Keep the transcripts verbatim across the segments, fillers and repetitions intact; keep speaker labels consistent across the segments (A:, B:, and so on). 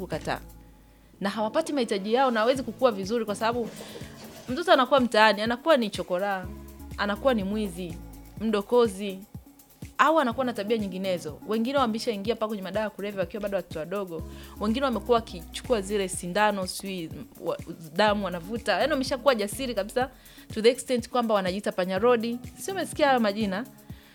A: kukataa. Na hawapati mahitaji yao na hawezi kukua vizuri kwa sababu mtoto anakuwa mtaani, anakuwa ni chokora, anakuwa ni mwizi, mdokozi, au anakuwa na tabia nyinginezo. Wengine wameshaingia paka kwenye madawa ya kulevya wakiwa bado watoto wadogo. Wengine wamekuwa wakichukua zile sindano, sui damu wanavuta. Yaani wameshakuwa jasiri kabisa to the extent kwamba wanajiita panyarodi. Sio, umesikia haya majina?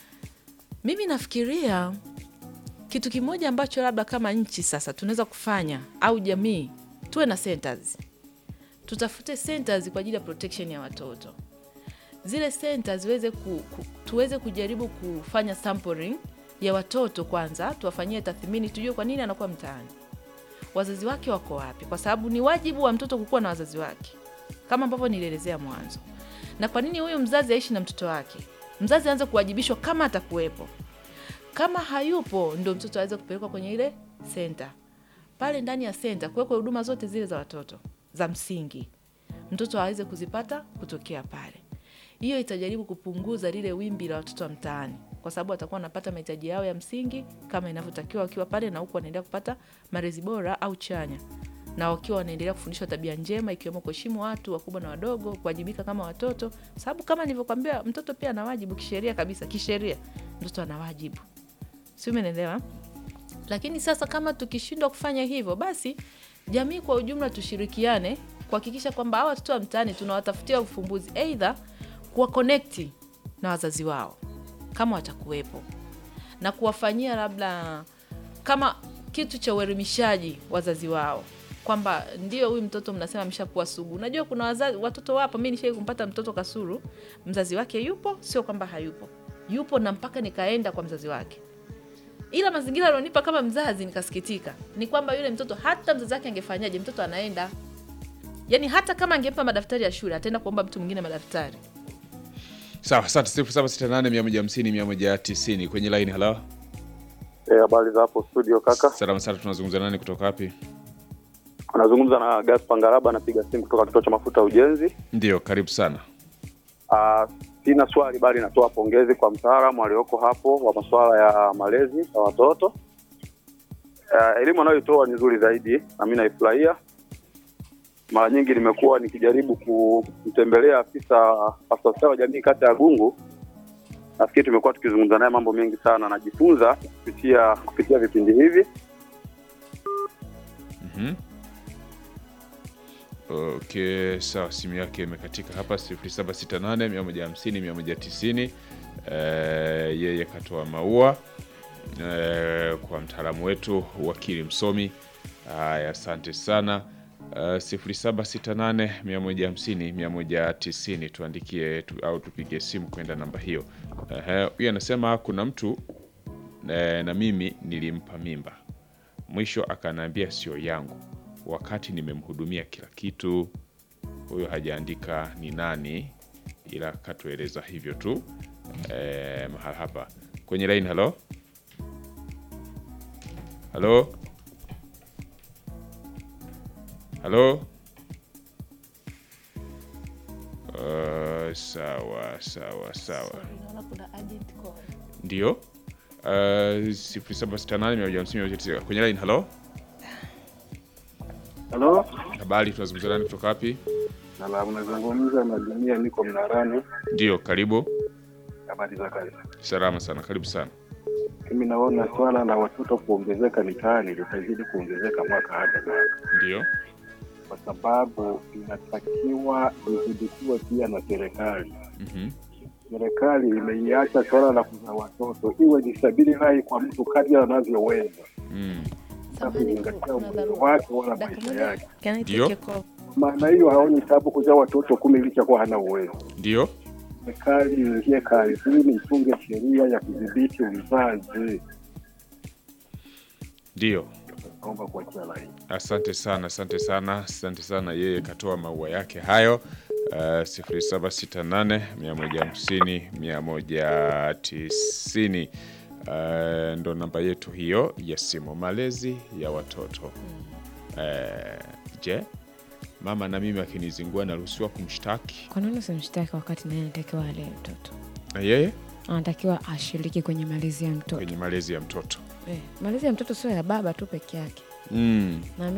A: Mimi nafikiria kitu kimoja ambacho labda kama nchi sasa tunaweza kufanya au jamii, tuwe na centers. Tutafute centers kwa ajili ya protection ya watoto. Zile centers ziweze ku, ku, tuweze kujaribu kufanya sampling ya watoto kwanza, tuwafanyie tathmini, tujue kwa nini anakuwa mtaani. Wazazi wake wako wapi? Kwa sababu ni wajibu wa mtoto kukua na wazazi wake, kama ambavyo nilielezea mwanzo. Na kwa nini huyu mzazi aishi na mtoto wake? Mzazi aanze kuwajibishwa kama atakuwepo. Kama hayupo, ndio mtoto aweze kupelekwa kwenye ile center. Pale ndani ya center kuwekwa huduma zote zile za watoto za msingi, mtoto aweze kuzipata kutokea pale. Hiyo itajaribu kupunguza lile wimbi la watoto wa mtaani, kwa sababu watakuwa wanapata mahitaji yao ya msingi kama inavyotakiwa wakiwa pale, na huko wanaendelea kupata malezi bora au chanya, na wakiwa wanaendelea kufundishwa tabia njema, ikiwemo kuheshimu watu wakubwa na wadogo, kuwajibika kama watoto. Sababu kama nilivyokuambia, mtoto pia ana wajibu kisheria kabisa, kisheria mtoto ana wajibu. Sio, umeelewa? Lakini sasa kama tukishindwa kufanya hivyo, basi jamii kwa ujumla tushirikiane kuhakikisha kwamba hawa watoto wa mtaani tunawatafutia ufumbuzi, either kuwa connect na wazazi wao kama watakuwepo, na kuwafanyia labda kama kitu cha uelimishaji wazazi wao, kwamba ndio huyu mtoto mnasema ameshakuwa sugu. Unajua kuna wazazi, watoto wapo, mimi nishawahi kumpata mtoto kasuru, mzazi wake yupo, sio kwamba hayupo, yupo, na mpaka nikaenda kwa mzazi wake. Ila mazingira alionipa kama mzazi nikasikitika ni kwamba yule mtoto hata mzazi wake angefanyaje, mtoto anaenda. Yaani hata kama angempa madaftari ya shule, ataenda kuomba mtu mwingine madaftari.
B: Sawa, asante. sifuri saba sita nane mia moja hamsini mia moja tisini kwenye line. Hello.
C: Eh, habari za hapo studio kaka?
B: Salama sana, tunazungumza nani kutoka wapi?
C: Anazungumza na Gaspar Ngaraba, napiga simu kutoka kituo cha mafuta Ujenzi.
B: Ndio, karibu sana.
C: Ah, sina swali bali natoa pongezi kwa mtaalamu aliyoko hapo wa masuala ya malezi ya watoto. Uh, elimu anayoitoa ni nzuri zaidi na mimi naifurahia. Mara nyingi nimekuwa nikijaribu kumtembelea afisa afisa wa jamii kata ya Gungu. Nafikiri tumekuwa tukizungumza naye mambo mengi sana, najifunza kupitia kupitia vipindi hivi.
B: Mhm. Okay, sawa, simu yake imekatika hapa. Sifuri saba sita nane mia moja hamsini mia moja tisini. Eh, yeye katoa maua eh, kwa mtaalamu wetu wakili msomi. Haya, asante sana. Uh, sifuri saba sita nane mia moja hamsini mia moja tisini, tuandikie tu, au tupige simu kwenda namba hiyo. Huyu uh, anasema kuna mtu eh, na mimi nilimpa mimba, mwisho akaniambia sio yangu, wakati nimemhudumia kila kitu. Huyo hajaandika ni nani, ila katueleza hivyo tu eh, mahali hapa kwenye line. Hello. Hello. Halo. Uh, sawa sawa sawa. Ndio. Uh, sifuri saba sita nane mia moja hamsini mia moja tisini kwenye line. Halo.
D: Halo.
B: Habari, tunazungumza nani kutoka wapi?
D: Na unazungumza na Dunia, niko Mnarani.
B: Ndio, karibu.
D: Habari za kazi?
B: Salama sana, karibu sana.
D: Mimi naona swala la watoto kuongezeka mitaani litazidi kuongezeka mwaka hadi mwaka.
B: Ndio.
D: Kwa sababu inatakiwa idhibitiwe pia na serikali.
B: Mhm.
D: Serikali imeiacha swala la kuzaa watoto iwe ni sabili rai kwa mtu kadri anavyoweza.
B: Mm.
D: Wake wala maisha yake.
B: Ndio.
D: Maana hiyo haoni tabu kuzaa watoto kumi licha kwa hana uwezo.
B: Ndio.
D: Serikali ingie kazini itunge sheria ya kudhibiti uzazi.
B: Ndio.
D: Naomba kuachia line.
B: Asante sana, asante sana, asante sana. Yeye katoa maua yake hayo. Uh, sifuri saba sita nane mia moja hamsini mia moja tisini. Uh, ndo namba yetu hiyo ya simu, malezi ya watoto. Uh, je, mama na mimi akinizingua naruhusiwa kumshtaki?
E: Kwa nini usimshtaki wakati naye anatakiwa alee mtoto?
B: Na yeye
E: anatakiwa ashiriki kwenye malezi ya mtoto.
B: Kwenye malezi ya mtoto.
E: Eh, malezi ya mtoto sio ya baba tu peke yake.
B: Mm.
E: Na